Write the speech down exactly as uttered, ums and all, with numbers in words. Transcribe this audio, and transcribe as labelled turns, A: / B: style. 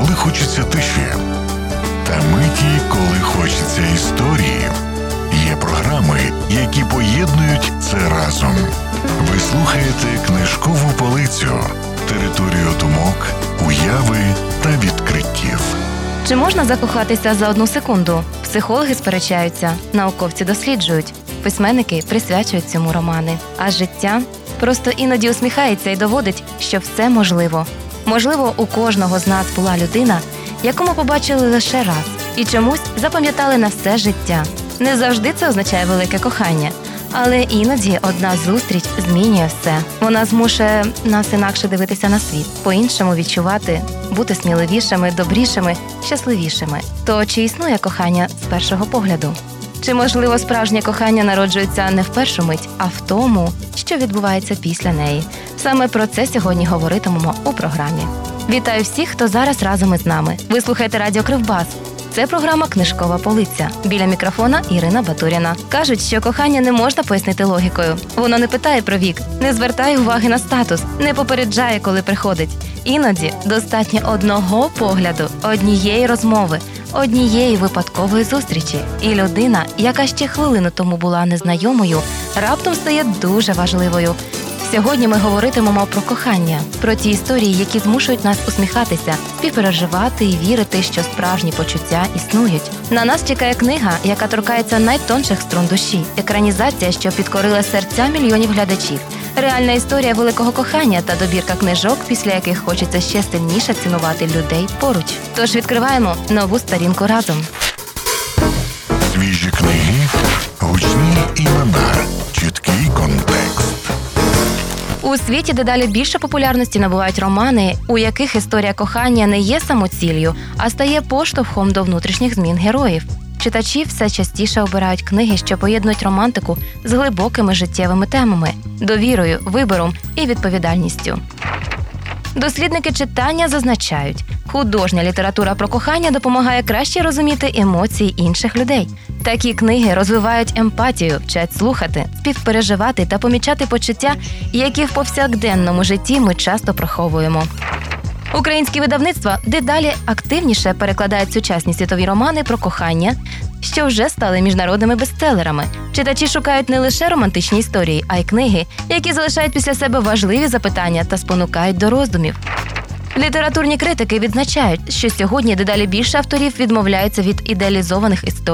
A: коли хочеться тиші, та миті, коли хочеться історії. Є програми, які поєднують це разом. Ви слухаєте «Книжкову полицю» – територію думок, уяви та відкриттів.
B: Чи можна закохатися за одну секунду? Психологи сперечаються, науковці досліджують, письменники присвячують цьому романи. А життя просто іноді усміхається і доводить, що все можливо. Можливо, у кожного з нас була людина, яку ми побачили лише раз і чомусь запам'ятали на все життя. Не завжди це означає велике кохання, але іноді одна зустріч змінює все. Вона змушує нас інакше дивитися на світ, по-іншому відчувати, бути сміливішими, добрішими, щасливішими. То чи існує кохання з першого погляду? Чи, можливо, справжнє кохання народжується не в першу мить, а в тому, що відбувається після неї? Саме про це сьогодні говоритимемо у програмі. Вітаю всіх, хто зараз разом із нами. Ви слухаєте радіо Кривбас. Це програма «Книжкова полиця». Біля мікрофона Ірина Батуріна. Кажуть, що кохання не можна пояснити логікою. Воно не питає про вік, не звертає уваги на статус, не попереджає, коли приходить. Іноді достатньо одного погляду, однієї розмови, однієї випадкової зустрічі. І людина, яка ще хвилину тому була незнайомою, раптом стає дуже важливою. Сьогодні ми говоритимемо про кохання, про ті історії, які змушують нас усміхатися, співпереживати і вірити, що справжні почуття існують. На нас чекає книга, яка торкається найтонших струн душі, екранізація, що підкорила серця мільйонів глядачів, реальна історія великого кохання та добірка книжок, після яких хочеться ще сильніше цінувати людей поруч. Тож відкриваємо нову сторінку разом.
A: Свіжі книги, гучні імена, чіткий контекст.
B: У світі дедалі більше популярності набувають романи, у яких історія кохання не є самоціллю, а стає поштовхом до внутрішніх змін героїв. Читачі все частіше обирають книги, що поєднують романтику з глибокими життєвими темами, довірою, вибором і відповідальністю. Дослідники читання зазначають, художня література про кохання допомагає краще розуміти емоції інших людей. Такі книги розвивають емпатію, вчать слухати, співпереживати та помічати почуття, які в повсякденному житті ми часто приховуємо. Українські видавництва дедалі активніше перекладають сучасні світові романи про кохання, що вже стали міжнародними бестселерами. Читачі шукають не лише романтичні історії, а й книги, які залишають після себе важливі запитання та спонукають до роздумів. Літературні критики відзначають, що сьогодні дедалі більше авторів відмовляються від ідеалізованих історій